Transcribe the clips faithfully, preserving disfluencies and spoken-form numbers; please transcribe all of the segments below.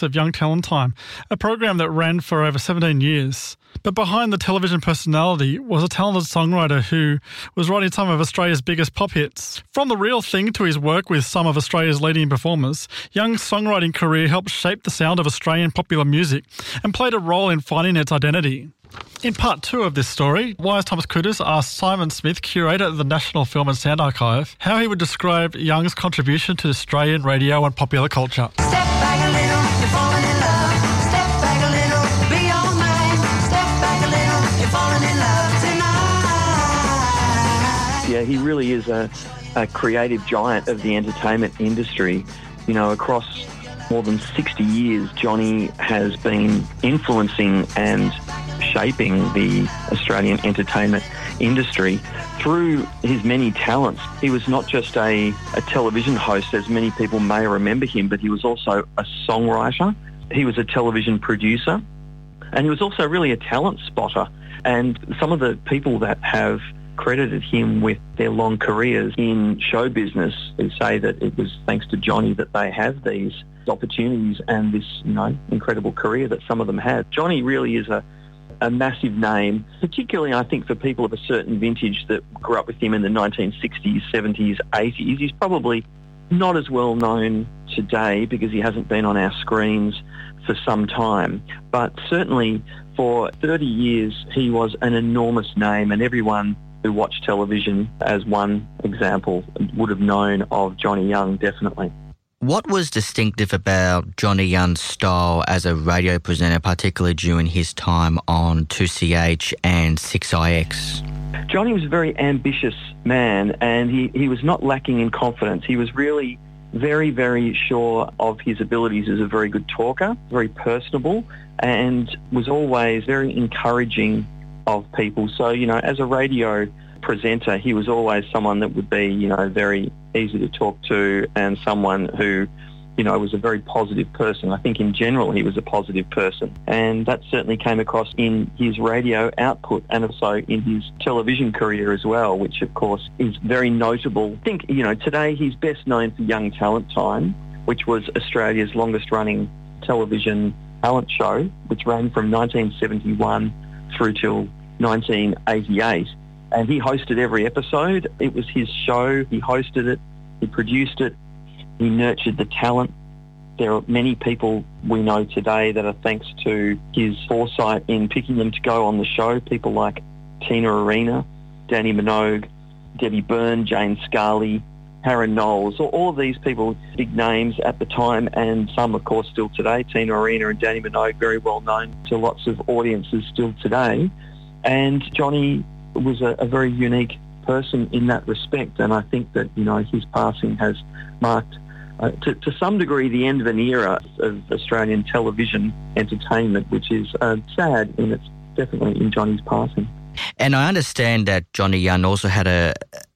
of Young Talent Time, a program that ran for over seventeen years. But behind the television personality was a talented songwriter who was writing some of Australia's biggest pop hits. From The Real Thing to his work with some of Australia's leading performers, Young's songwriting career helped shape the sound of Australian popular music and played a role in finding its identity. In part two of this story, Wise Thomas Kudus asked Simon Smith, curator of the National Film and Sound Archive, how he would describe Young's contribution to Australian radio and popular culture. Step back a little, you're falling in love. Step back a little, be all mine. Step back a little, you're falling in love tonight. Yeah, he really is a, a creative giant of the entertainment industry. You know, across more than sixty years, Johnny has been influencing and shaping the Australian entertainment industry through his many talents. He was not just a, a television host, as many people may remember him, but he was also a songwriter. He was a television producer, and he was also really a talent spotter. And some of the people that have credited him with their long careers in show business who say that it was thanks to Johnny that they have these opportunities and this, you know, incredible career that some of them have. Johnny really is a a massive name, particularly I think for people of a certain vintage that grew up with him in the nineteen sixties, seventies, eighties. He's probably not as well known today because he hasn't been on our screens for some time, but certainly for thirty years he was an enormous name, and everyone who watched television, as one example, would have known of Johnny Young, definitely. What was distinctive about Johnny Young's style as a radio presenter, particularly during his time on two C H and six I X? Johnny was a very ambitious man, and he, he was not lacking in confidence. He was really very, very sure of his abilities as a very good talker, very personable, and was always very encouraging of people. So, you know, as a radio presenter, he was always someone that would be, you know, very easy to talk to and someone who, you know, was a very positive person. I think in general he was a positive person, and that certainly came across in his radio output and also in his television career as well, which of course is very notable. I think, you know, today he's best known for Young Talent Time, which was Australia's longest running television talent show, which ran from nineteen seventy-one through till nineteen eighty-eight. And he hosted every episode. It was his show. He hosted it. He produced it. He nurtured the talent. There are many people we know today that are thanks to his foresight in picking them to go on the show. People like Tina Arena, Danny Minogue, Debbie Byrne, Jane Scarley, Harron Knowles. All of these people, big names at the time, and some, of course, still today. Tina Arena and Danny Minogue, very well known to lots of audiences still today. And Johnny was a, a very unique person in that respect, and I think that, you know, his passing has marked uh, to, to some degree the end of an era of Australian television entertainment, which is uh, sad, and it's definitely in Johnny's passing. And I understand that Johnny Young also had a,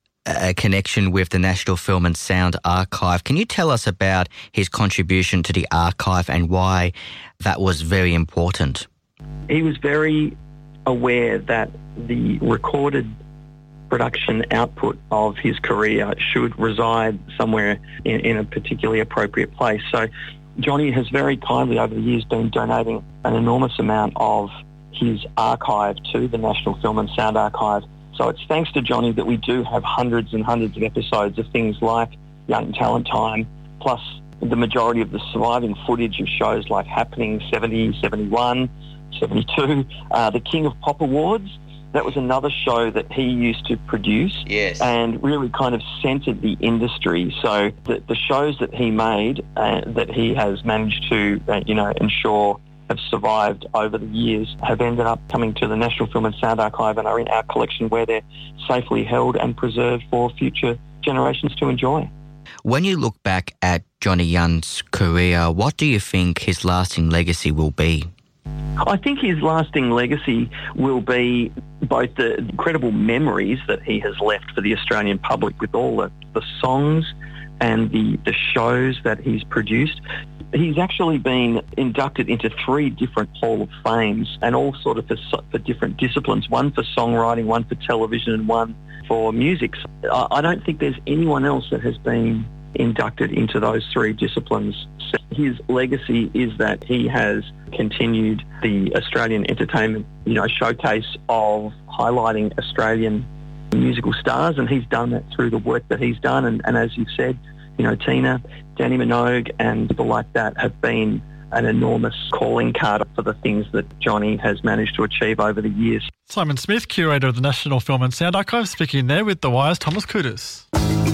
a connection with the National Film and Sound Archive. Can you tell us about his contribution to the archive and why that was very important? He was very aware that the recorded production output of his career should reside somewhere in, in a particularly appropriate place. So Johnny has very kindly over the years been donating an enormous amount of his archive to the National Film and Sound Archive. So it's thanks to Johnny that we do have hundreds and hundreds of episodes of things like Young Talent Time, plus the majority of the surviving footage of shows like Happening seventy, seventy-one, seventy-two, uh, the King of Pop Awards. That was another show that he used to produce, yes, and really kind of centred the industry. So the, the shows that he made, uh, that he has managed to, uh, you know, ensure have survived over the years, have ended up coming to the National Film and Sound Archive and are in our collection where they're safely held and preserved for future generations to enjoy. When you look back at Johnny Young's career, what do you think his lasting legacy will be? I think his lasting legacy will be both the incredible memories that he has left for the Australian public with all the, the songs and the, the shows that he's produced. He's actually been inducted into three different Hall of Fames, and all sort of for, for different disciplines, one for songwriting, one for television and one for music. I, I don't think there's anyone else that has been inducted into those three disciplines. So his legacy is that he has continued the Australian entertainment, you know, showcase of highlighting Australian musical stars, and he's done that through the work that he's done. And, and as you've said, you know, Tina, Danny Minogue and people like that have been an enormous calling card for the things that Johnny has managed to achieve over the years. Simon Smith, curator of the National Film and Sound Archive, speaking there with The Wire's Thomas Kudas.